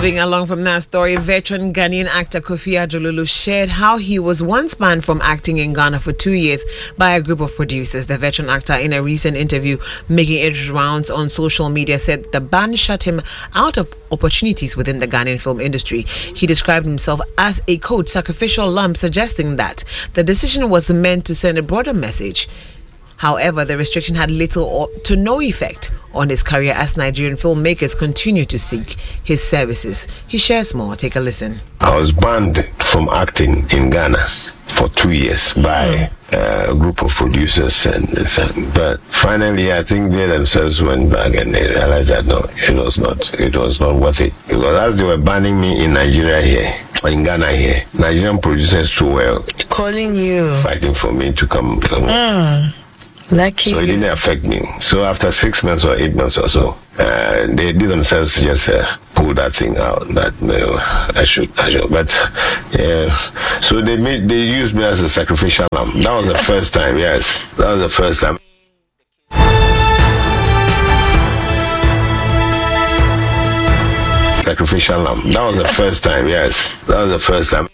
Moving along from that story, veteran Ghanaian actor Kofi Adjolulu shared how he was once banned from acting in Ghana for 2 years by a group of producers. The veteran actor, in a recent interview making its rounds on social media, said the ban shut him out of opportunities within the Ghanaian film industry. He described himself as a quote sacrificial lamb, suggesting that the decision was meant to send a broader message. However, the restriction had little or to no effect on his career as Nigerian filmmakers continue to seek his services. He shares more. Take a listen. I was banned from acting in Ghana for 2 years by a group of producers, but finally I think they themselves went back and they realized that no, it was not worth it, because as they were banning me in Nigeria here, in Ghana here, Nigerian producers too were calling you, fighting for me to come. Lucky. So it didn't affect me. So after 6 months or 8 months or so, they did themselves just pull that thing out that I should. But so they used me as a sacrificial lamb. That was the first time. Yes, that was the first time. Sacrificial lamb. That was the first time. Yes, that was the first time.